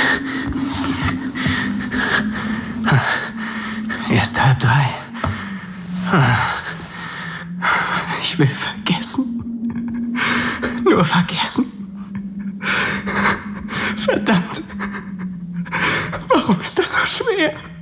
Erst 2:30. Ich will vergessen. Nur vergessen. Verdammt. Warum ist das so schwer?